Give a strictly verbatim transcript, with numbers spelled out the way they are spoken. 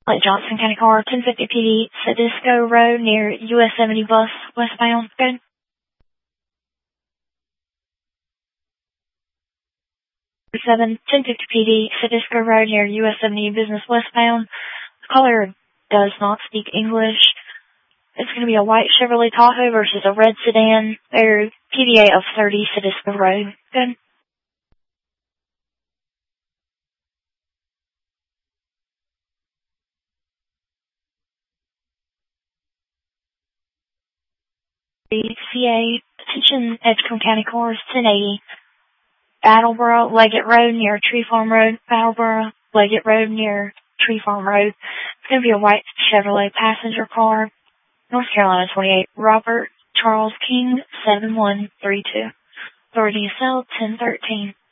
Like Johnson County Car, ten fifty P D, Sadisco Road near U S seventy bus, westbound. Good. seven, ten fifty P D, Sadisco Road near U S seventy business, westbound. The caller does not speak English. It's going to be a white Chevrolet Tahoe versus a red sedan. They're P D A of thirty, Sadisco Road. Good. C A, attention Edgecombe County Cars, ten eighty. Battleboro, Leggett Road near Tree Farm Road. Battleboro, Leggett Road near Tree Farm Road. It's going to be a white Chevrolet passenger car. North Carolina twenty-eight. Robert Charles King, seven one three two. Authority to sell, ten thirteen.